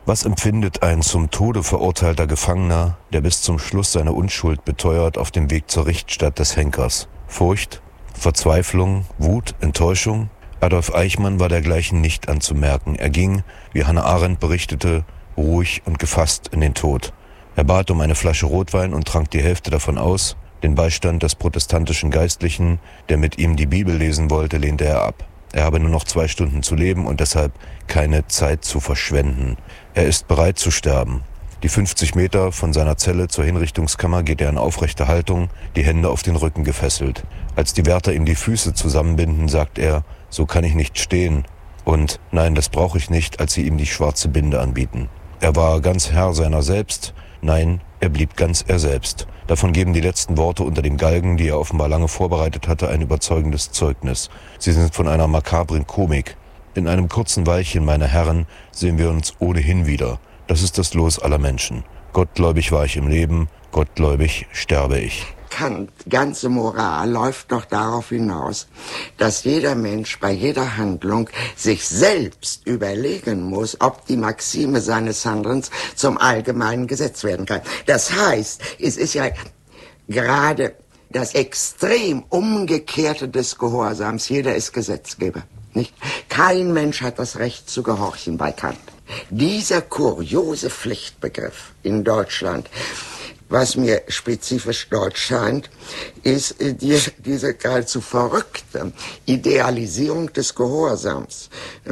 Was empfindet ein zum Tode verurteilter Gefangener, der bis zum Schluss seine Unschuld beteuert auf dem Weg zur Richtstatt des Henkers? Furcht, Verzweiflung, Wut, Enttäuschung? Adolf Eichmann war dergleichen nicht anzumerken. Er ging, wie Hannah Arendt berichtete, ruhig und gefasst in den Tod. Er bat um eine Flasche Rotwein und trank die Hälfte davon aus. Den Beistand des protestantischen Geistlichen, der mit ihm die Bibel lesen wollte, lehnte er ab. Er habe nur noch 2 Stunden zu leben und deshalb keine Zeit zu verschwenden. Er ist bereit zu sterben. Die 50 Meter von seiner Zelle zur Hinrichtungskammer geht er in aufrechter Haltung, die Hände auf den Rücken gefesselt. Als die Wärter ihm die Füße zusammenbinden, sagt er, so kann ich nicht stehen. Und nein, das brauche ich nicht, als sie ihm die schwarze Binde anbieten. Er war ganz Herr seiner selbst. Nein, er blieb ganz er selbst. Davon geben die letzten Worte unter dem Galgen, die er offenbar lange vorbereitet hatte, ein überzeugendes Zeugnis. Sie sind von einer makabren Komik. In einem kurzen Weilchen, meine Herren, sehen wir uns ohnehin wieder. Das ist das Los aller Menschen. Gottgläubig war ich im Leben, gottgläubig sterbe ich. Kant, ganze Moral läuft doch darauf hinaus, dass jeder Mensch bei jeder Handlung sich selbst überlegen muss, ob die Maxime seines Handelns zum allgemeinen Gesetz werden kann. Das heißt, es ist ja gerade das extrem Umgekehrte des Gehorsams. Jeder ist Gesetzgeber, nicht? Kein Mensch hat das Recht zu gehorchen bei Kant. Dieser kuriose Pflichtbegriff in Deutschland, was mir spezifisch deutsch scheint, ist diese geradezu verrückte Idealisierung des Gehorsams.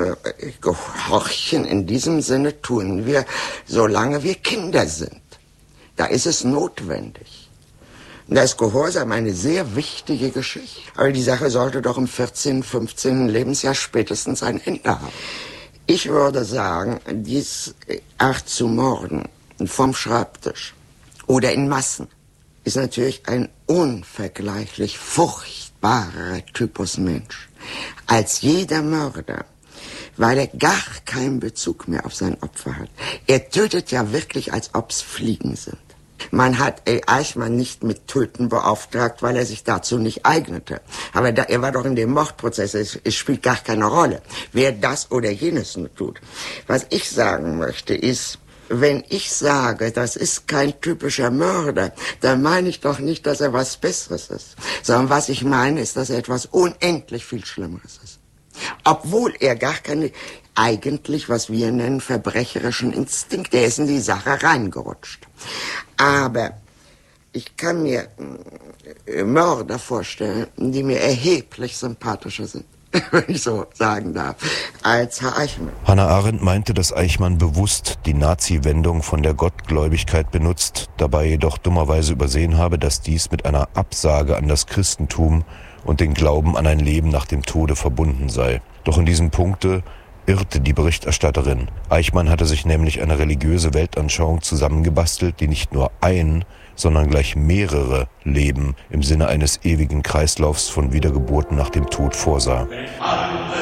Gehorchen in diesem Sinne tun wir, solange wir Kinder sind. Da ist es notwendig. Da ist Gehorsam eine sehr wichtige Geschichte. Aber die Sache sollte doch im 14., 15. Lebensjahr spätestens ein Ende haben. Ich würde sagen, dies Art zu morden vom Schreibtisch oder in Massen ist natürlich ein unvergleichlich furchtbarer Typus Mensch als jeder Mörder, weil er gar keinen Bezug mehr auf sein Opfer hat. Er tötet ja wirklich, als ob's Fliegen sind. Man hat Eichmann nicht mit Töten beauftragt, weil er sich dazu nicht eignete. Aber er war doch in dem Mordprozess, es spielt gar keine Rolle, wer das oder jenes nur tut. Was ich sagen möchte ist, wenn ich sage, das ist kein typischer Mörder, dann meine ich doch nicht, dass er was Besseres ist, sondern was ich meine, ist, dass er etwas unendlich viel Schlimmeres ist. Obwohl er gar keine, eigentlich, was wir nennen, verbrecherischen Instinkt, der ist in die Sache reingerutscht. Aber ich kann mir Mörder vorstellen, die mir erheblich sympathischer sind, wenn ich so sagen darf, als Herr Eichmann. Hannah Arendt meinte, dass Eichmann bewusst die Nazi-Wendung von der Gottgläubigkeit benutzt, dabei jedoch dummerweise übersehen habe, dass dies mit einer Absage an das Christentum und den Glauben an ein Leben nach dem Tode verbunden sei. Doch in diesem Punkte irrte die Berichterstatterin. Eichmann hatte sich nämlich eine religiöse Weltanschauung zusammengebastelt, die nicht nur ein, sondern gleich mehrere Leben im Sinne eines ewigen Kreislaufs von Wiedergeburten nach dem Tod vorsah.